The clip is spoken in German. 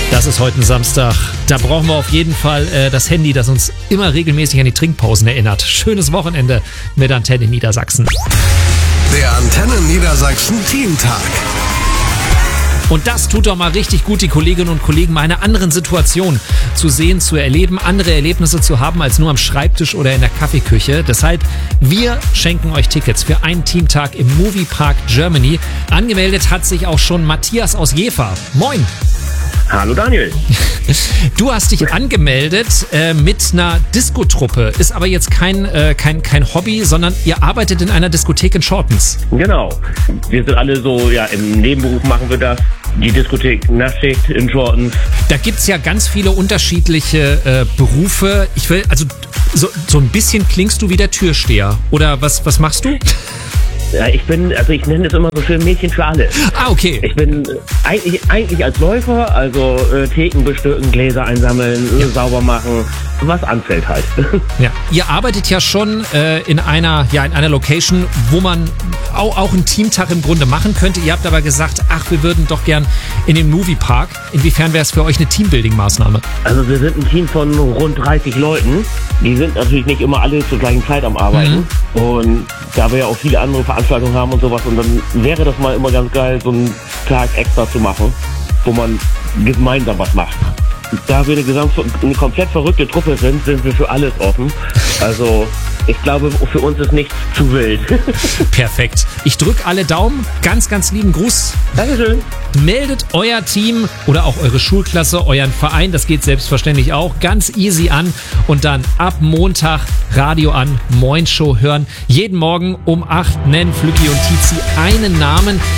Das ist heute ein Samstag. Da brauchen wir auf jeden Fall das Handy, das uns immer regelmäßig an die Trinkpausen erinnert. Schönes Wochenende mit Antenne Niedersachsen. Der Antenne Niedersachsen Teamtag. Und das tut doch mal richtig gut, die Kolleginnen und Kollegen mal in einer anderen Situation zu sehen, zu erleben, andere Erlebnisse zu haben als nur am Schreibtisch oder in der Kaffeeküche. Deshalb, wir schenken euch Tickets für einen Teamtag im Moviepark Germany. Angemeldet hat sich auch schon Matthias aus Jever. Moin! Hallo Daniel. Du hast dich angemeldet mit einer Diskotruppe, ist aber jetzt kein Hobby, sondern ihr arbeitet in einer Diskothek in Shortens. Genau. Wir sind alle so, ja, im Nebenberuf machen wir das. Die Diskothek Nachtschicht in Shortens. Da gibt's ja ganz viele unterschiedliche Berufe. Ich will, also so ein bisschen klingst du wie der Türsteher. Oder was machst du? Ja, ich nenne es immer so schön Mädchen für alle. Ah, okay. Ich bin eigentlich als Läufer, also Theken bestücken, Gläser einsammeln, sauber machen, was anfällt halt. Ja. Ihr arbeitet ja schon in einer Location, wo man auch einen Teamtag im Grunde machen könnte. Ihr habt aber gesagt, wir würden doch gern in den Moviepark. Inwiefern wäre es für euch eine Teambuilding-Maßnahme? Also wir sind ein Team von rund 30 Leuten. Die sind natürlich nicht immer alle zur gleichen Zeit am Arbeiten. Und da wir ja auch viele andere Veranstaltungen haben und sowas, und dann wäre das mal immer ganz geil, so einen Tag extra zu machen, wo man gemeinsam was macht. Da wir eine komplett verrückte Truppe sind wir für alles offen. Also ich glaube, für uns ist nichts zu wild. Perfekt. Ich drücke alle Daumen. Ganz, ganz lieben Gruß. Dankeschön. Meldet euer Team oder auch eure Schulklasse, euren Verein, das geht selbstverständlich auch, ganz easy an. Und dann ab Montag Radio an, Moin Show hören. Jeden Morgen um 8 nennen Flücki und Tizi einen Namen.